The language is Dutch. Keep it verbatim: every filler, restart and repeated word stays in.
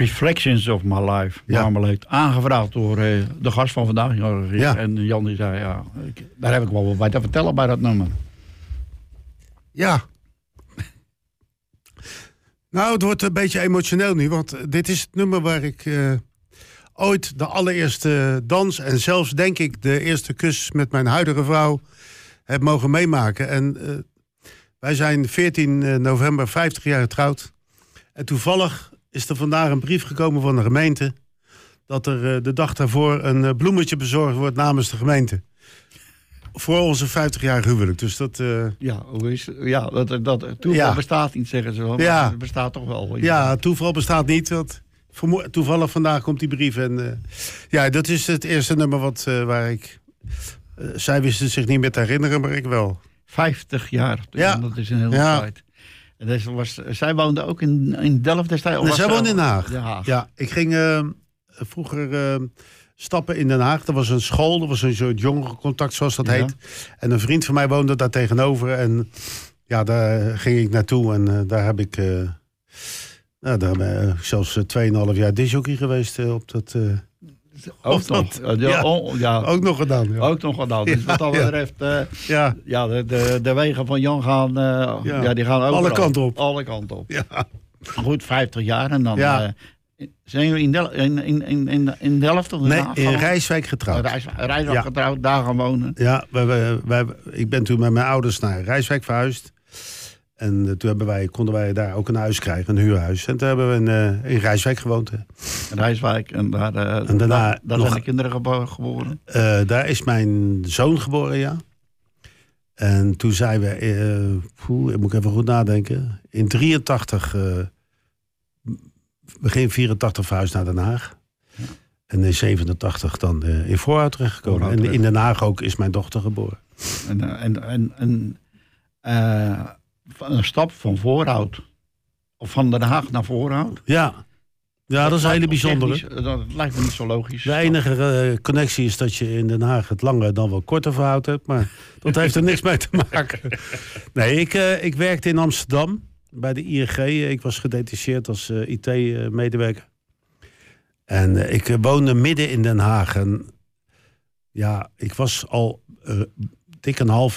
Reflections of My Life. Ja. Marmalade. Aangevraagd door uh, de gast van vandaag. Ja. En Jan die zei, ja, ik, daar heb ik wel wat bij te vertellen bij dat nummer. Ja. Nou, het wordt een beetje emotioneel nu. Want dit is het nummer waar ik uh, ooit de allereerste dans... en zelfs, denk ik, de eerste kus met mijn huidige vrouw... heb mogen meemaken. En uh, wij zijn veertien november vijftig jaar getrouwd. En toevallig is er vandaag een brief gekomen van de gemeente... dat er uh, de dag daarvoor een uh, bloemetje bezorgd wordt namens de gemeente. Voor onze vijftig-jarige huwelijk. Dus dat... Uh... Ja, hoe is, ja, dat, dat toeval Ja. bestaat niet, zeggen ze wel. Maar Ja. het bestaat toch wel. Ja, toeval bestaat niet. Want vermo- toevallig vandaag komt die brief. En uh, ja, dat is het eerste nummer wat, uh, waar ik... Uh, zij wisten zich niet meer te herinneren, maar ik wel. vijftig jaar. Ja. Dat is een hele Ja. tijd. En dat was, zij woonde ook in, in Delft destijds. of Nee, was zij ze- woonde in Den Haag. Den Haag. Ja, ik ging uh, vroeger uh, stappen in Den Haag. Er was een school, er was een soort jongerencontact, zoals dat Ja. heet. En een vriend van mij woonde daar tegenover. En ja, daar ging ik naartoe. En uh, daar heb ik... Uh, nou, daar ben ik zelfs uh, tweeënhalf jaar disjockey geweest uh, op dat... Uh, Ook nog. dat- Ja, ja. oh, ja. ook nog gedaan. Ja. Ook nog gedaan. Dus wat dat Ja, ja. betreft, uh, Ja. ja, de, de, de wegen van Jan gaan, uh, ja. Ja. die gaan overal. Alle kanten op. Alle kanten op. Ja. Goed, vijftig jaar en dan Ja. uh, zijn jullie in, Del in, in, in, in, in Delft of Nee, Haag in gaan- Rijswijk getrouwd. Rijs, Rijswijk Ja. getrouwd, daar gaan wonen. Ja, wij, wij, wij- ik ben toen met mijn ouders naar Rijswijk verhuisd. En uh, toen hebben wij, konden wij daar ook een huis krijgen, een huurhuis. En toen hebben we in, uh, in Rijswijk gewoond. Hè. Rijswijk en daar, uh, En daarna daar, daar nog- zijn de kinderen gebo- geboren. Uh, daar is mijn zoon geboren, ja. En toen zijn we, uh, poeh, ik moet even goed nadenken. In drieëntachtig, uh, begin vierentachtig verhuisd naar Den Haag. Ja. En in zevenentachtig dan uh, in Voorhout terechtgekomen. Voorhout En terecht. in Den Haag ook is mijn dochter geboren. En, uh, en, en, en uh, van een stap van Voorhout, of van Den Haag naar Voorhout. Ja, ja dat is een hele lijkt me bijzondere. technisch- Dat lijkt me niet zo logisch. De enige uh, connectie is dat je in Den Haag het lange dan wel korte verhoud hebt. Maar dat heeft er niks mee te maken. Nee, ik, uh, ik werkte in Amsterdam bij de I N G. Ik was gedetacheerd als uh, I T-medewerker. En uh, ik uh, woonde midden in Den Haag. En ja, ik was al uh, dik een half